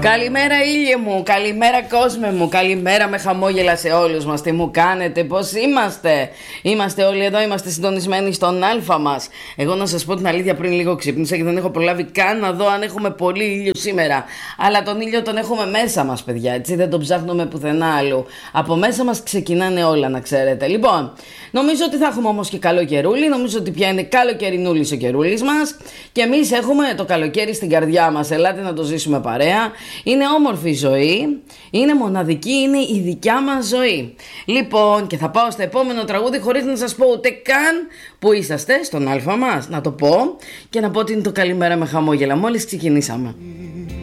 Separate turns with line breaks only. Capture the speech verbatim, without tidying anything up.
Καλημέρα ήλιε μου, καλημέρα κόσμε μου, καλημέρα με χαμόγελα σε όλους μας. Τι μου κάνετε, πώς είμαστε? Είμαστε όλοι εδώ, είμαστε συντονισμένοι στον αλφα μας. Εγώ να σας πω την αλήθεια, πριν λίγο ξύπνησα και δεν έχω προλάβει καν να δω αν έχουμε πολύ ήλιο σήμερα. Αλλά τον ήλιο τον έχουμε μέσα μας, παιδιά, έτσι, δεν τον ψάχνουμε πουθενά αλλού. Από μέσα μας ξεκινάνε όλα, να ξέρετε. Λοιπόν, νομίζω ότι θα έχουμε όμως και καλό καιρούλι, νομίζω ότι πια είναι καλοκαιρινούλης ο καιρούλης μας. Και εμείς έχουμε το καλοκαίρι στην καρδιά μας, ελάτε να το ζήσουμε παρέα. Είναι όμορφη η ζωή, είναι μοναδική, είναι η δικιά μας ζωή. Λοιπόν, και θα πάω στο επόμενο τραγούδι χωρίς να σας πω ούτε καν που είσαστε στον αλφα μας. Να το πω και να πω ότι είναι το καλημέρα με χαμόγελα, μόλις ξεκινήσαμε.